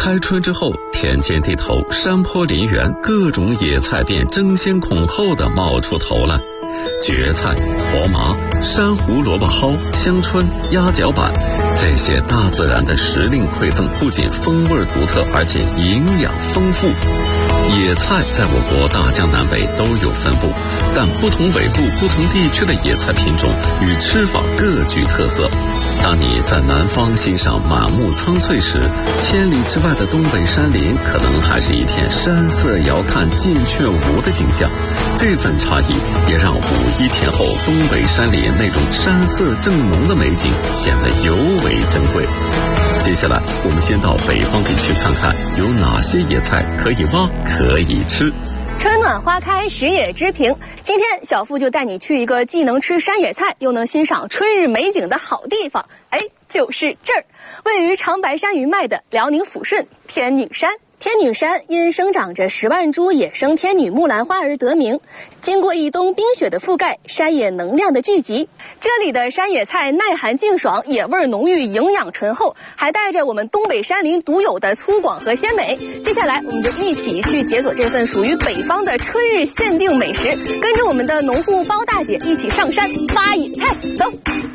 开春之后，田间地头、山坡林园，各种野菜便争先恐后地冒出头来。蕨菜、黄麻、山胡萝卜蒿、香椿、鸭脚板，这些大自然的时令馈赠，不仅风味独特，而且营养丰富。野菜在我国大江南北都有分布，但不同纬度、不同地区的野菜品种与吃法各具特色。当你在南方欣赏满目苍翠时，千里之外的东北山林可能还是一片山色遥看近却无的景象。这份差异也让5·1前后东北山林那种山色正浓的美景显得尤为珍贵。接下来我们先到北方地区看看有哪些野菜可以挖可以吃。 春暖花开，食野之苹。今天小付就带你去一个既能吃山野菜，又能欣赏春日美景的好地方。就是这儿，位于长白山余脉的辽宁抚顺天女山。天女山因生长着10万株野生天女木兰花而得名，经过一冬冰雪的覆盖，山野能量的聚集。这里的山野菜耐寒劲爽，野味浓郁，营养醇厚，还带着我们东北山林独有的粗犷和鲜美。接下来我们就一起去解锁这份属于北方的春日限定美食，跟着我们的农户包大姐一起上山挖野菜，走。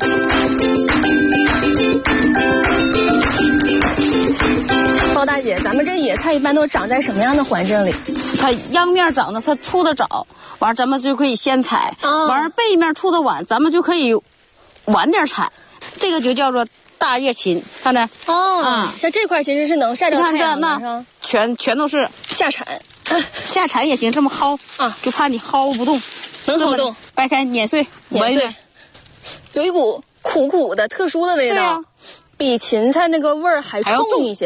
包大姐，咱们这野菜一般都长在什么样的环境里？ 它秧面长得它出的早，完咱们就可以先采；完背面出的晚，咱们就可以晚点采。这个就叫做大叶芹，看着像这块其实是能晒着太阳的， 那全都是夏产， 夏产也行，这么薅就怕你薅不动， 能薅动， 掰开碾碎， 有一股苦苦的特殊的味道。比芹菜那个味儿还冲一些。